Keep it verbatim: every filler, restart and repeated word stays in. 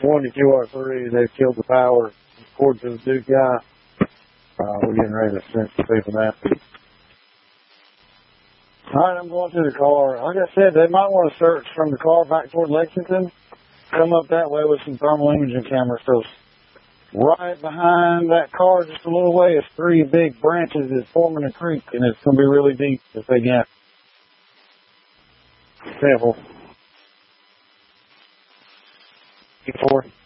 one to Q R three. They've killed the power. According to the Duke guy, uh, we're getting ready to send some people that. All right, I'm going to the car. Like I said, they might want to search from the car back toward Lexington. Come up that way with some thermal imaging cameras. So right behind that car, just a little way, is three big branches that's forming a creek, and it's going to be really deep if they get. Careful. Four.